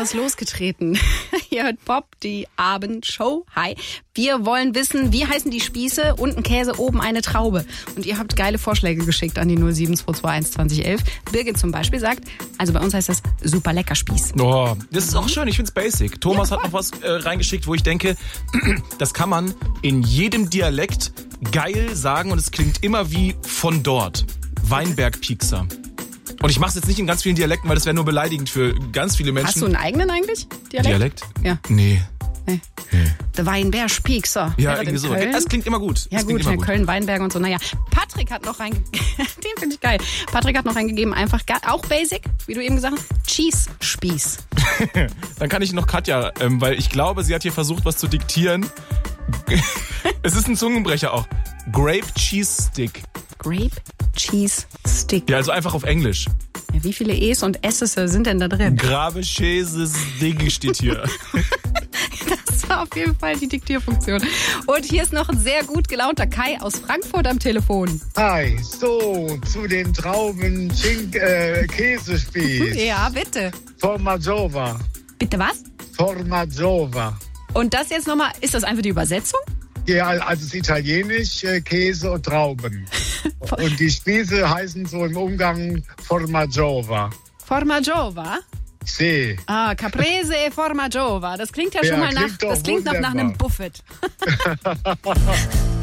ist losgetreten. Ihr hört Pop, die Abendshow. Hi. Wir wollen wissen, wie heißen die Spieße? Unten Käse, oben eine Traube. Und ihr habt geile Vorschläge geschickt an die 07221 2011. Birgit zum Beispiel sagt, also bei uns heißt das super lecker Spieß. Oh, das ist auch schön, ich find's basic. Thomas hat noch was reingeschickt, wo ich denke, das kann man in jedem Dialekt geil sagen und es klingt immer wie von dort. Weinberg-Piekser. Und ich mache es jetzt nicht in ganz vielen Dialekten, weil das wäre nur beleidigend für ganz viele Menschen. Hast du einen eigenen eigentlich? Dialekt? Ja. Nee. Der Weinberg-Piekser. Ja, irgendwie so. Das klingt immer gut. Ja gut, Köln, Weinberg und so. Naja, Patrick hat noch reingegeben, den finde ich geil. Patrick hat noch reingegeben, einfach auch basic, wie du eben gesagt hast, Cheese-Spieß. Dann kann ich noch Katja, weil ich glaube, sie hat hier versucht, was zu diktieren. Es ist ein Zungenbrecher auch. Grape Cheese Stick. Grape Cheese Stick. Ja, also einfach auf Englisch. Ja, wie viele E's und S's sind denn da drin? Grabe Cheese Stick steht hier. Das war auf jeden Fall die Diktierfunktion. Und hier ist noch ein sehr gut gelaunter Kai aus Frankfurt am Telefon. Hi, so, zu den Trauben Käsespieß. Ja, bitte. Formaggio. Bitte was? Formaggio. Und das jetzt nochmal, ist das einfach die Übersetzung? Ja, also es ist italienisch, Käse und Trauben. Und die Spieße heißen so im Umgang Formaggio. Formaggio? Sì. Ah, Caprese e Formaggio. Das klingt ja schon mal nach, das klingt noch nach einem Buffet.